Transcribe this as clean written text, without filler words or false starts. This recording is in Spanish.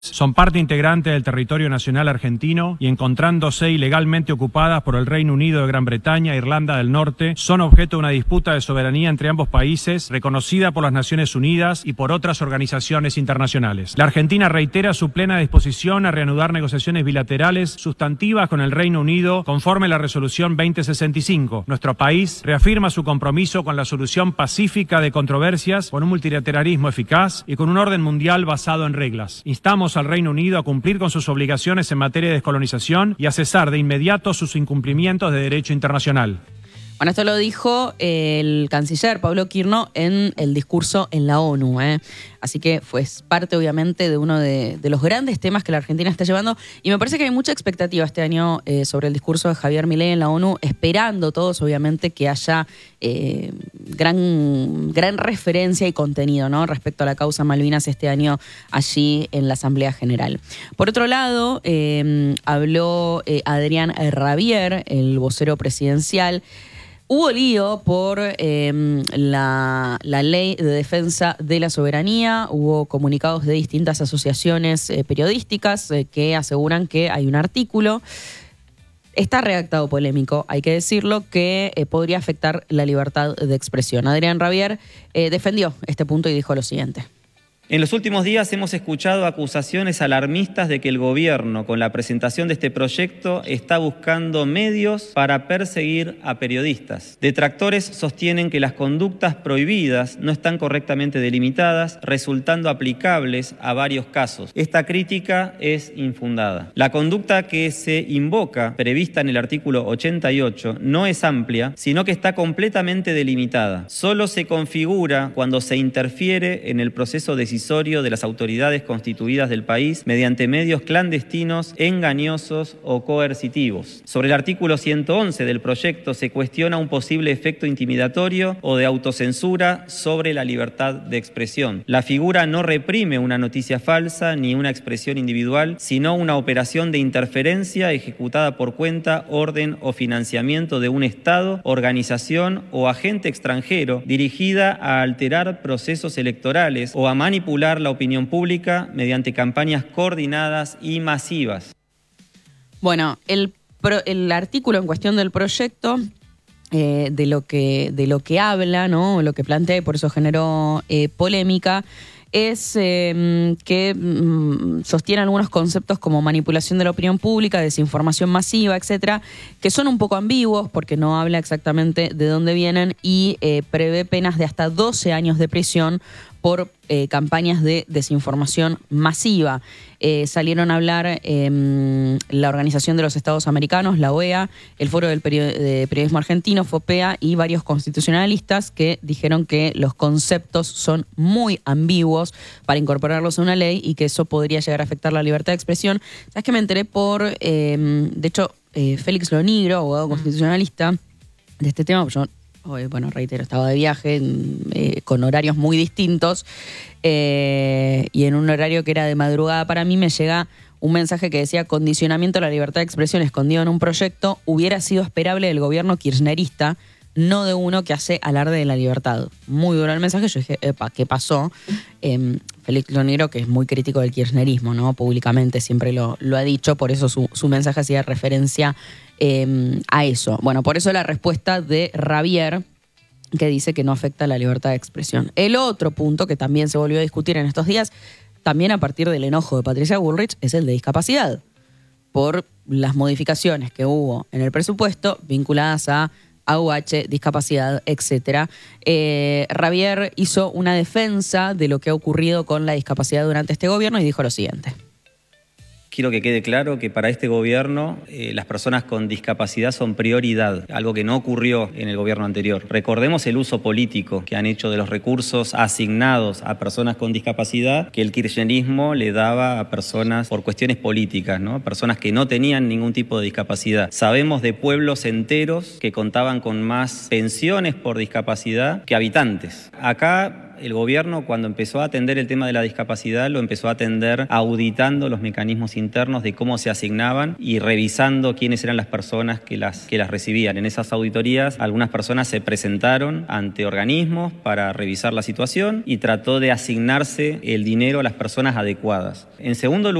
son parte integrante del territorio nacional argentino y encontrándose ilegalmente ocupadas por el Reino Unido de Gran Bretaña e Irlanda del Norte, son objeto de una disputa de soberanía entre ambos países, reconocida por las Naciones Unidas y por otras organizaciones internacionales. La Argentina reitera su plena disposición a reanudar negociaciones bilaterales sustantivas con el Reino Unido conforme a la resolución 2065. Nuestro país reafirma su compromiso con la solución pacífica de controversias, con un multilateralismo eficaz y con un orden mundial basado en reglas. Instamos al Reino Unido a cumplir con sus obligaciones en materia de descolonización y a cesar de inmediato sus incumplimientos de derecho internacional. Bueno, esto lo dijo el canciller Pablo Quirno en el discurso en la ONU. Así que fue parte, obviamente, de uno de los grandes temas que la Argentina está llevando. Y me parece que hay mucha expectativa este año sobre el discurso de Javier Milei en la ONU, esperando todos, obviamente, que haya gran referencia y contenido, ¿no?, respecto a la causa Malvinas este año allí en la Asamblea General. Por otro lado, habló Adrián Rabier, el vocero presidencial. Hubo lío por la ley de defensa de la soberanía, hubo comunicados de distintas asociaciones periodísticas que aseguran que hay un artículo, está redactado polémico, hay que decirlo, que podría afectar la libertad de expresión. Adrián Rabier defendió este punto y dijo lo siguiente. En los últimos días hemos escuchado acusaciones alarmistas de que el gobierno, con la presentación de este proyecto, está buscando medios para perseguir a periodistas. Detractores sostienen que las conductas prohibidas no están correctamente delimitadas, resultando aplicables a varios casos. Esta crítica es infundada. La conducta que se invoca, prevista en el artículo 88, no es amplia, sino que está completamente delimitada. Solo se configura cuando se interfiere en el proceso decisorio de las autoridades constituidas del país mediante medios clandestinos, engañosos o coercitivos. Sobre el artículo 111 del proyecto se cuestiona un posible efecto intimidatorio o de autocensura sobre la libertad de expresión. La figura no reprime una noticia falsa ni una expresión individual, sino una operación de interferencia ejecutada por cuenta, orden o financiamiento de un Estado, organización o agente extranjero dirigida a alterar procesos electorales o a manipular la opinión pública mediante campañas coordinadas y masivas. Bueno, el artículo en cuestión del proyecto, de lo que habla, ¿no?, lo que plantea, y por eso generó polémica, es que sostiene algunos conceptos como manipulación de la opinión pública, desinformación masiva, etcétera, que son un poco ambiguos porque no habla exactamente de dónde vienen y prevé penas de hasta 12 años de prisión por campañas de desinformación masiva. Salieron a hablar la Organización de los Estados Americanos, la OEA, el Foro de Periodismo Argentino, FOPEA, y varios constitucionalistas que dijeron que los conceptos son muy ambiguos para incorporarlos a una ley y que eso podría llegar a afectar la libertad de expresión. ¿Sabes que me enteré de hecho, Félix Lonigro, abogado constitucionalista de este tema? Yo, bueno, reitero, estaba de viaje con horarios muy distintos y en un horario que era de madrugada para mí me llega un mensaje que decía: condicionamiento a la libertad de expresión escondido en un proyecto hubiera sido esperable del gobierno kirchnerista, no de uno que hace alarde de la libertad. Muy duro el mensaje. Yo dije, epa, ¿qué pasó? Félix Lonigro, que es muy crítico del kirchnerismo, ¿no?, públicamente siempre lo ha dicho, por eso su mensaje hacía referencia a eso. Bueno, por eso la respuesta de Rabier, que dice que no afecta la libertad de expresión. El otro punto que también se volvió a discutir en estos días, también a partir del enojo de Patricia Bullrich, es el de discapacidad, por las modificaciones que hubo en el presupuesto vinculadas a AUH, discapacidad, etcétera. Rabier hizo una defensa de lo que ha ocurrido con la discapacidad durante este gobierno y dijo lo siguiente. Quiero que quede claro que para este gobierno las personas con discapacidad son prioridad, algo que no ocurrió en el gobierno anterior. Recordemos el uso político que han hecho de los recursos asignados a personas con discapacidad que el kirchnerismo le daba a personas por cuestiones políticas, ¿no?, personas que no tenían ningún tipo de discapacidad. Sabemos de pueblos enteros que contaban con más pensiones por discapacidad que habitantes. Acá el gobierno cuando empezó a atender el tema de la discapacidad lo empezó a atender auditando los mecanismos internos de cómo se asignaban y revisando quiénes eran las personas que las recibían. En esas auditorías algunas personas se presentaron ante organismos para revisar la situación y trató de asignarse el dinero a las personas adecuadas. En segundo lugar,